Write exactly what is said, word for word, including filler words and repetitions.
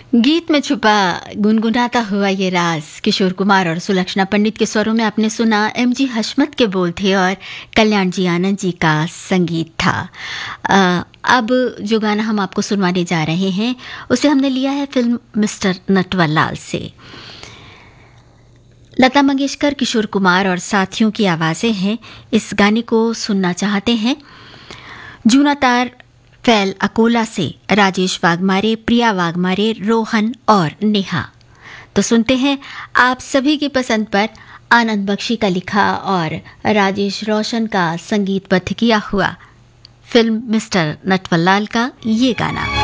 गीत में छुपा गुनगुनाता हुआ ये राज किशोर कुमार और सुलक्षणा पंडित के स्वरों में आपने सुना। एम जी हशमत के बोल थे और कल्याण जी आनंद जी का संगीत था। आ, अब जो गाना हम आपको सुनवाने जा रहे हैं उसे हमने लिया है फिल्म मिस्टर नटवरलाल से। लता मंगेशकर, किशोर कुमार और साथियों की आवाज़ें हैं। इस गाने को सुनना चाहते हैं जूनातार फैल अकोला से राजेश वाघमारे, प्रिया वाघमारे, रोहन और नेहा। तो सुनते हैं आप सभी की पसंद पर आनंद बख्शी का लिखा और राजेश रोशन का संगीतबद्ध किया हुआ फिल्म मिस्टर नटवरलाल का ये गाना।